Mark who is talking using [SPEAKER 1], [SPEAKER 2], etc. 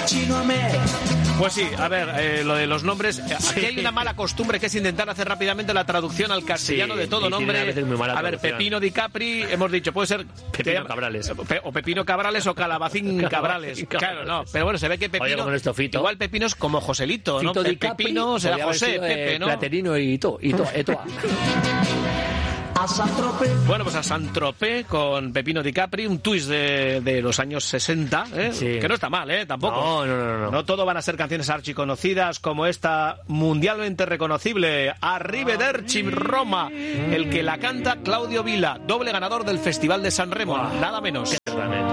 [SPEAKER 1] Pues sí, a ver, lo de los nombres. Aquí hay una mala costumbre que es intentar hacer rápidamente la traducción al castellano de todo nombre. A ver, Pepino Di Capri, hemos dicho, puede ser
[SPEAKER 2] Pepino Cabrales.
[SPEAKER 1] O Pepino Cabrales o Calabacín Cabrales. Claro, no. Pero bueno, se ve que Pepino. Igual Pepino es como Joselito, ¿no?
[SPEAKER 2] Fito Di Capri,
[SPEAKER 1] Pepino será José, Pepe, ¿no?
[SPEAKER 2] Platerino y Etoa.
[SPEAKER 1] Bueno, pues a Saint-Tropez con Pepino Di Capri, un twist de los años 60,
[SPEAKER 2] Sí.
[SPEAKER 1] Que no está mal, tampoco.
[SPEAKER 2] No.
[SPEAKER 1] No todo van a ser canciones archiconocidas como esta mundialmente reconocible, Arrivederci Roma, el que la canta Claudio Vila, doble ganador del Festival de San Remo, nada menos.